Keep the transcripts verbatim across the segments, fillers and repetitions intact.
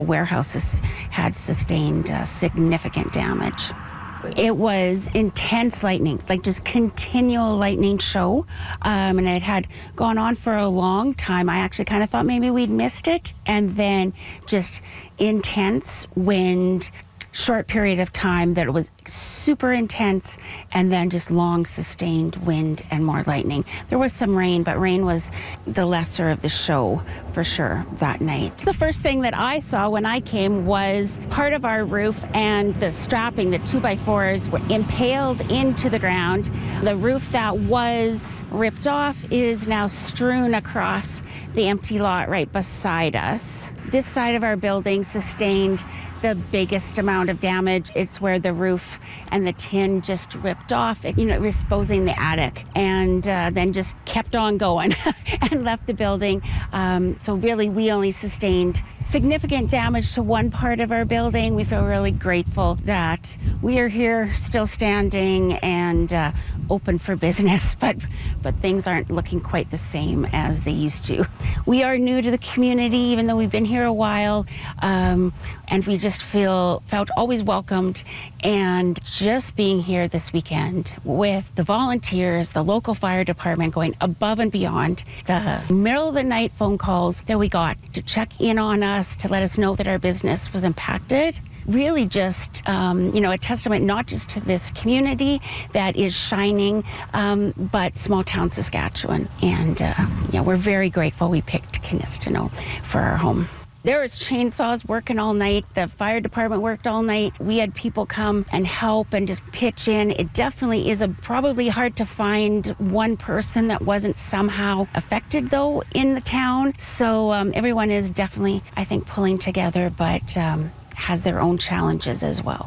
Warehouses had sustained uh, significant damage. It was intense lightning, like just continual lightning show. Um, and it had gone on for a long time. I actually kind of thought maybe we'd missed it. And then just intense wind, short period of time that it was super intense, and then just long sustained wind and more lightning. There was some rain, but rain was the lesser of the show for sure that night. The first thing that I saw when I came was part of our roof and the strapping, the two by fours, were impaled into the ground. The roof that was ripped off is now strewn across the empty lot right beside us. This side of our building sustained the biggest amount of damage. It's where the roof and the tin just ripped off, you know, exposing the attic, and uh, then just kept on going and left the building. Um, so really, we only sustained significant damage to one part of our building. We feel really grateful that we are here still standing and uh, open for business, but, but things aren't looking quite the same as they used to. We are new to the community, even though we've been here a while, um, and we just feel felt always welcomed. And just being here this weekend with the volunteers, the local fire department going above and beyond, the middle of the night phone calls that we got to check in on us, to let us know that our business was impacted, really just, um, you know, a testament not just to this community that is shining, um, but small town Saskatchewan. And uh, yeah, we're very grateful we picked Kinistino for our home. There was chainsaws working all night. The fire department worked all night. We had people come and help and just pitch in. It definitely is a, probably hard to find one person that wasn't somehow affected, though, in the town. So um, everyone is definitely, I think, pulling together, but um, has their own challenges as well.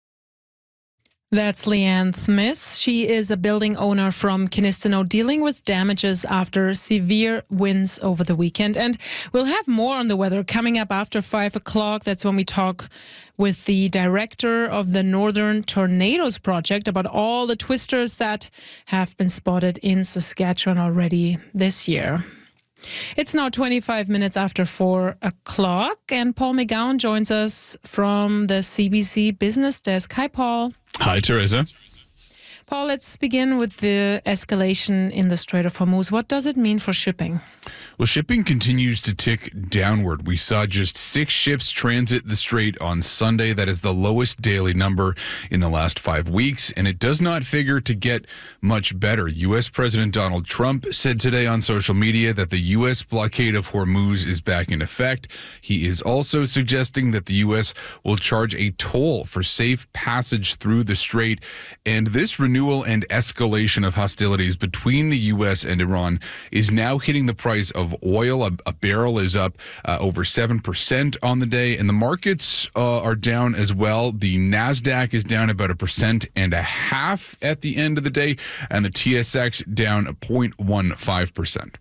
That's Leanne Smith. She is a building owner from Kinistino dealing with damages after severe winds over the weekend. And we'll have more on the weather coming up after five o'clock. That's when we talk with the director of the Northern Tornadoes Project about all the twisters that have been spotted in Saskatchewan already this year. It's now twenty-five minutes after four o'clock, and Paul McGowan joins us from the C B C Business Desk. Hi, Paul. Hi, Teresa. Paul, let's begin with the escalation in the Strait of Hormuz. What does it mean for shipping? Well, shipping continues to tick downward. We saw just six ships transit the strait on Sunday. That is the lowest daily number in the last five weeks, and it does not figure to get much better. U S President Donald Trump said today on social media that the U S blockade of Hormuz is back in effect. He is also suggesting that the U S will charge a toll for safe passage through the strait, and this renewal and escalation of hostilities between the U S and Iran is now hitting the price of oil. A, a barrel is up uh, over seven percent on the day, and the markets uh, are down as well. The NASDAQ is down about a percent and a half at the end of the day, and the T S X down zero point one five percent.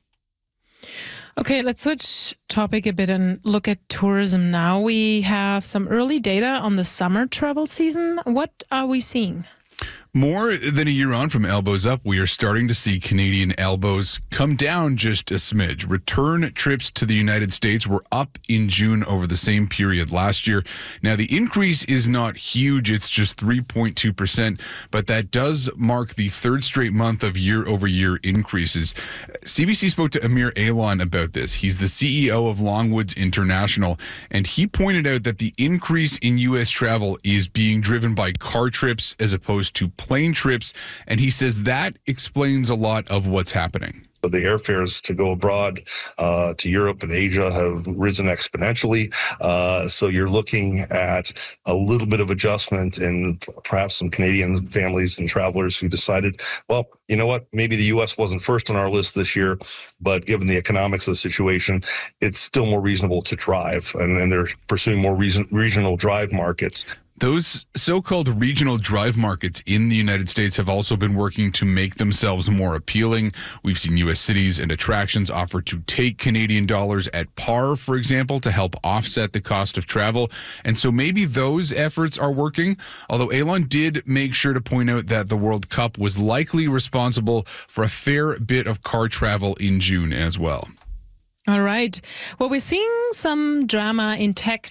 Okay, let's switch topic a bit and look at tourism now. We have some early data on the summer travel season. What are we seeing? More than a year on from elbows up, we are starting to see Canadian elbows come down just a smidge. Return trips to the United States were up in June over the same period last year. Now, the increase is not huge. It's just three point two percent, but that does mark the third straight month of year-over-year increases. C B C spoke to Amir Alon about this. He's the C E O of Longwoods International, and he pointed out that the increase in U S travel is being driven by car trips as opposed to plane trips, and he says that explains a lot of what's happening. The airfares to go abroad uh, to Europe and Asia have risen exponentially. Uh, so you're looking at a little bit of adjustment in perhaps some Canadian families and travelers who decided, well, you know what, maybe the U S wasn't first on our list this year, but given the economics of the situation, it's still more reasonable to drive. And, and they're pursuing more reason, regional drive markets. Those so-called regional drive markets in the United States have also been working to make themselves more appealing. We've seen U S cities and attractions offer to take Canadian dollars at par, for example, to help offset the cost of travel. And so maybe those efforts are working, although Alon did make sure to point out that the World Cup was likely responsible for a fair bit of car travel in June as well. All right. Well, we're seeing some drama in tech